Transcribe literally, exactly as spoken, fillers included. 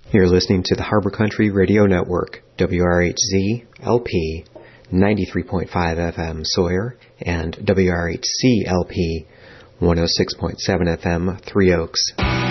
You're listening to the Harbor Country Radio Network, W R H Z L P ninety-three point five F M Sawyer and W R H C L P one oh six point seven F M Three Oaks.